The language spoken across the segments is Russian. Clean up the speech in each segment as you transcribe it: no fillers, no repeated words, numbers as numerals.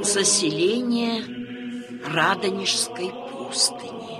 Заселение Радонежской пустыни.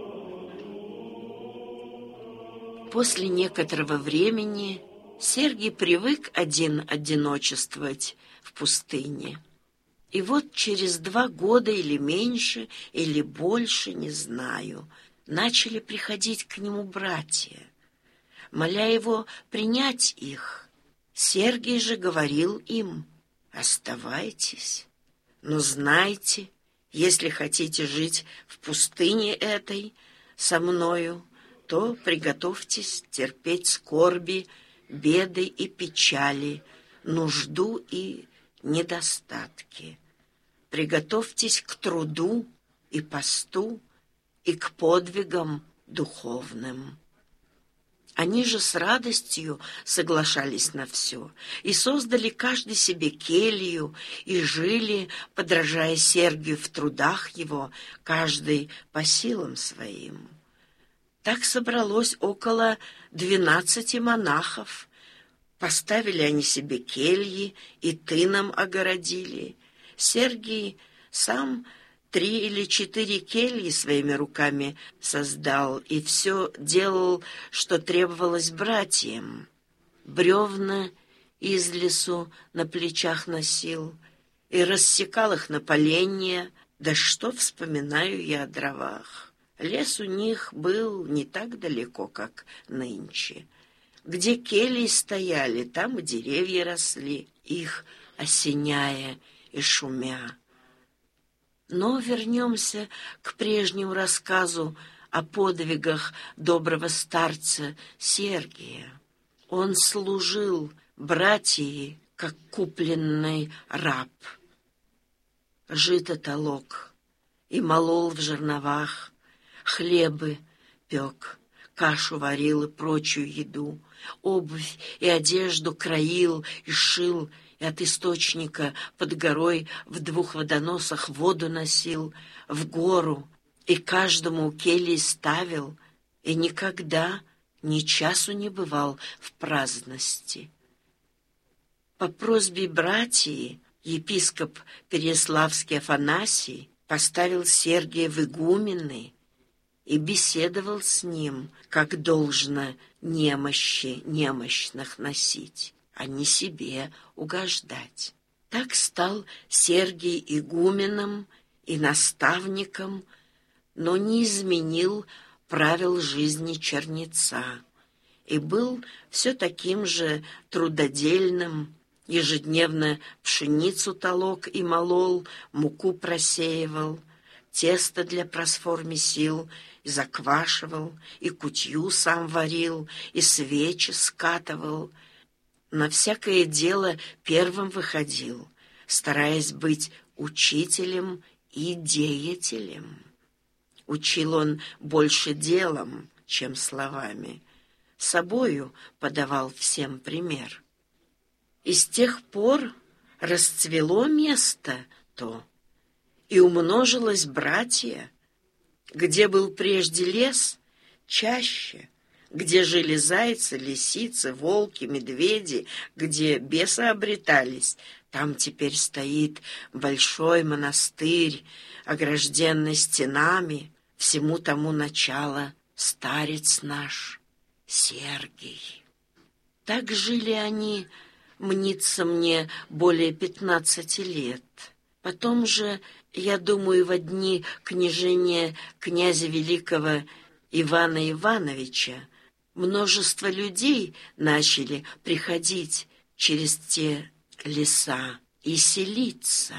После некоторого времени Сергий привык один одиночествовать в пустыне. И вот через 2 года или меньше, или больше, не знаю, начали приходить к нему братья, моля его принять их. Сергий же говорил им: «Оставайтесь, но знайте, если хотите жить в пустыне этой со мною, то приготовьтесь терпеть скорби, беды и печали, нужду и недостатки. Приготовьтесь к труду и посту, и к подвигам духовным». Они же с радостью соглашались на все, и создали каждый себе келью, и жили, подражая Сергию в трудах его, каждый по силам своим. Так собралось около 12 монахов. Поставили они себе кельи и тыном огородили. Сергий сам 3 или 4 кельи своими руками создал и все делал, что требовалось братьям. Бревна из лесу на плечах носил и рассекал их на поленья. Да что вспоминаю я о дровах. Лес у них был не так далеко, как нынче. Где кельи стояли, там и деревья росли, их осеняя и шумя. Но вернемся к прежнему рассказу о подвигах доброго старца Сергия. Он служил братьи, как купленный раб. Жито толок и молол в жерновах, хлебы пек, кашу варил и прочую еду, обувь и одежду краил и шил, и от источника под горой в 2 водоносах воду носил в гору, и каждому у келий ставил, и никогда ни часу не бывал в праздности. По просьбе братьи епископ Переяславский Афанасий поставил Сергия в игумены и беседовал с ним, как должно немощи немощных носить, а не себе угождать. Так стал Сергий игуменом и наставником, но не изменил правил жизни чернеца и был все таким же трудодельным, ежедневно пшеницу толок и молол, муку просеивал, тесто для просфор месил и заквашивал, и кутью сам варил, и свечи скатывал. На всякое дело первым выходил, стараясь быть учителем и деятелем. Учил он больше делом, чем словами, собою подавал всем пример. И с тех пор расцвело место то, и умножилось братья. Где был прежде лес, чаще, где жили зайцы, лисицы, волки, медведи, где бесы обретались, там теперь стоит большой монастырь, огражденный стенами, всему тому начало старец наш Сергий. Так жили они, мнится мне, более 15 лет. Потом же, я думаю, во дни княжения князя великого Ивана Ивановича множество людей начали приходить через те леса и селиться.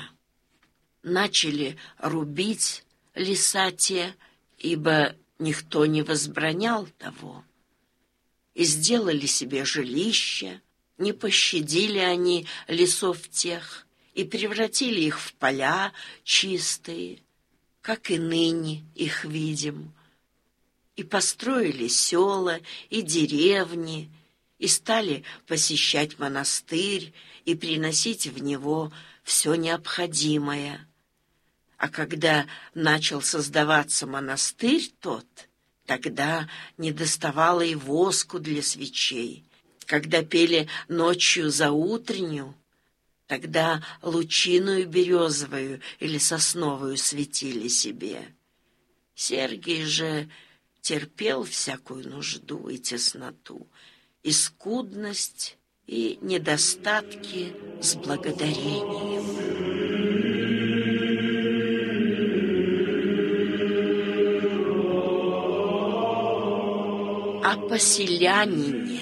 Начали рубить леса те, ибо никто не возбранял того, и сделали себе жилища. Не пощадили они лесов тех и превратили их в поля чистые, как и ныне их видим, и построили села и деревни, и стали посещать монастырь и приносить в него все необходимое. А когда начал создаваться монастырь тот, тогда недоставало и воску для свечей. Когда пели ночью заутреннюю, Тогда лучиную березовую или сосновую светили себе. Сергий же терпел всякую нужду и тесноту, и скудность, и недостатки с благодарением. О поселянине.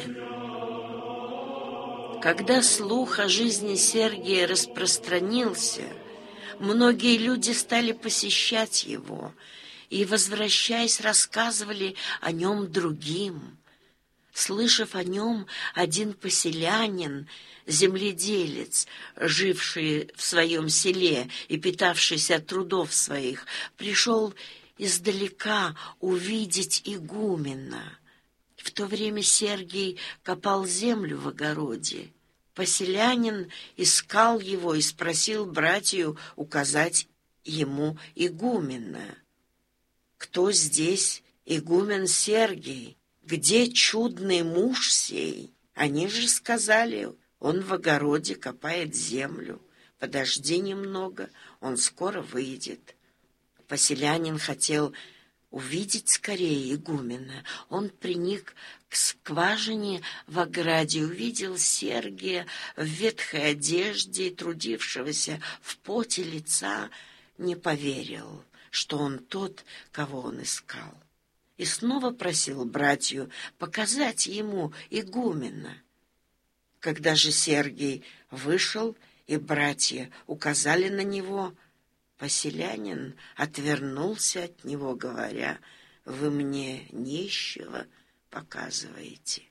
Когда слух о жизни Сергия распространился, многие люди стали посещать его и, возвращаясь, рассказывали о нем другим. Слышав о нем, один поселянин, земледелец, живший в своем селе и питавшийся от трудов своих, пришел издалека увидеть игумена. В то время Сергий копал землю в огороде. Поселянин искал его и спросил братью указать ему игумена. «Кто здесь игумен Сергий? Где чудный муж сей?» Они же сказали: «Он в огороде копает землю. Подожди немного, он скоро выйдет». Поселянин хотел увидеть скорее игумена. Он приник к скважине в ограде, увидел Сергия в ветхой одежде, трудившегося в поте лица, не поверил, что он тот, кого он искал, и снова просил братью показать ему игумена. Когда же Сергий вышел, и братья указали на него, поселянин отвернулся от него, говоря: «Вы мне нищего показываете».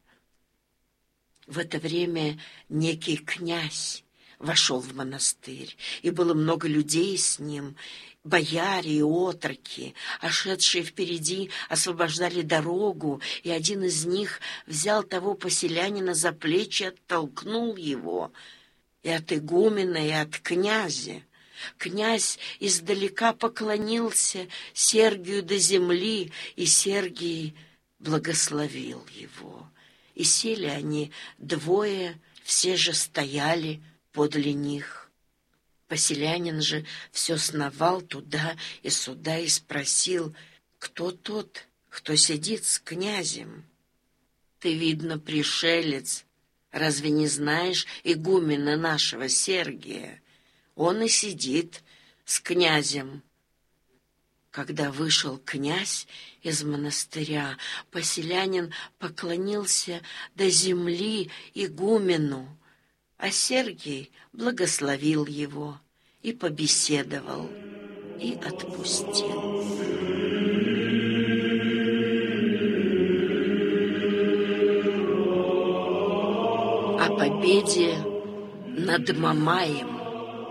В это время некий князь вошел в монастырь, и было много людей с ним, бояре и отроки, а шедшие впереди освобождали дорогу, и один из них взял того поселянина за плечи, оттолкнул его, и от игумена, и от князя. Князь издалека поклонился Сергию до земли, и Сергий благословил его. И сели они двое, все же стояли подле них. Поселянин же все сновал туда и сюда и спросил: «Кто тот, кто сидит с князем?» «Ты, видно, пришелец. Разве не знаешь игумена нашего Сергия? Он и сидит с князем». Когда вышел князь из монастыря, поселянин поклонился до земли игумену, а Сергий благословил его и побеседовал, и отпустил. О победе над Мамаем.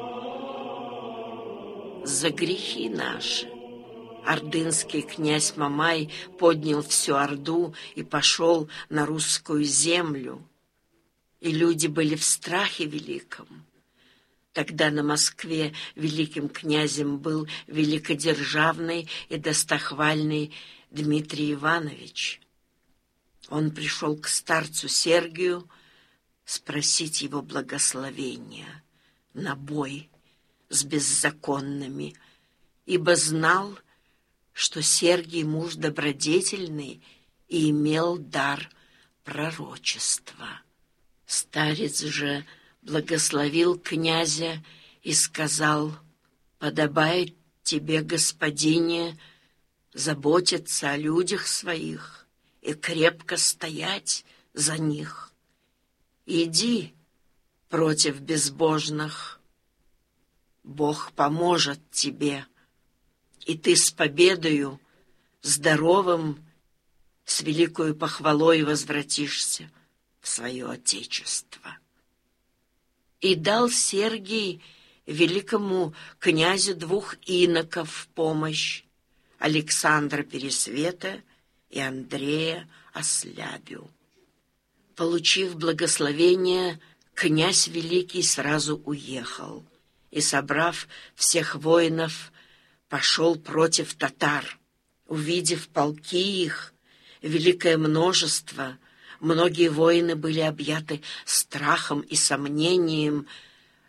За грехи наши ордынский князь Мамай поднял всю Орду и пошел на русскую землю, и люди были в страхе великом. Тогда на Москве великим князем был великодержавный и достохвальный Дмитрий Иванович. Он пришел к старцу Сергию спросить его благословения на бой с беззаконными, ибо знал, что Сергий муж добродетельный и имел дар пророчества. Старец же благословил князя и сказал: «Подобает тебе, господине, заботиться о людях своих и крепко стоять за них. Иди против безбожных, Бог поможет тебе, и ты с победою, здоровым, с великою похвалой возвратишься в свое отечество». И дал Сергий великому князю двух иноков в помощь: Александра Пересвета и Андрея Ослябю. Получив благословение, князь великий сразу уехал и, собрав всех воинов, пошел против татар. Увидев полки их, великое множество, многие воины были объяты страхом и сомнением,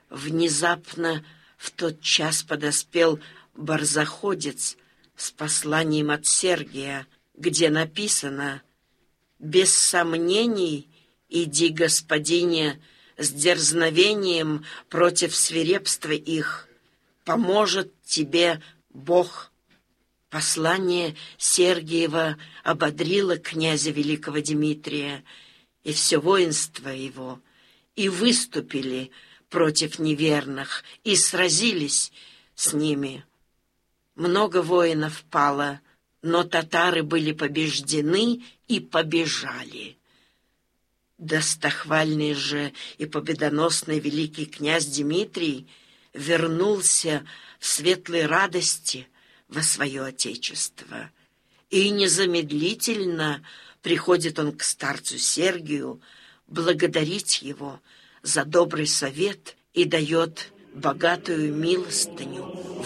Внезапно в тот час подоспел барзаходец с посланием от Сергия, где написано: «Без сомнений иди, господине, с дерзновением против свирепства их, поможет тебе Бог». Послание Сергиева ободрило князя великого Дмитрия и все воинство его, и выступили против неверных, и сразились с ними. Много воинов пало, но татары были побеждены и побежали. Достохвальный же и победоносный великий князь Дмитрий вернулся в светлой радости во свое отечество, и незамедлительно приходит он к старцу Сергию благодарить его за добрый совет и дает богатую милостыню.